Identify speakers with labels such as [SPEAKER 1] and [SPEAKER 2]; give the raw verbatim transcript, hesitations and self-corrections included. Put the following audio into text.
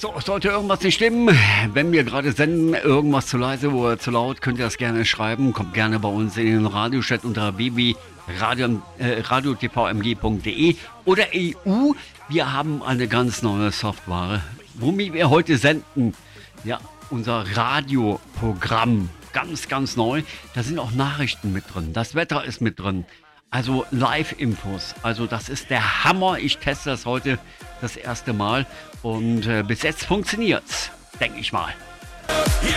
[SPEAKER 1] So, sollte irgendwas nicht stimmen, wenn wir gerade senden, irgendwas zu leise oder zu laut, könnt ihr das gerne schreiben. Kommt gerne bei uns in den Radiochat unter w w w punkt radio t v m g punkt d e oder E U. Wir haben eine ganz neue Software, womit wir heute senden. Ja, unser Radioprogramm, ganz, ganz neu. Da sind auch Nachrichten mit drin. Das Wetter ist mit drin. Also Live-Infos. Also das ist der Hammer. Ich teste das heute das erste Mal. Und äh, bis jetzt funktioniert's, denke ich mal.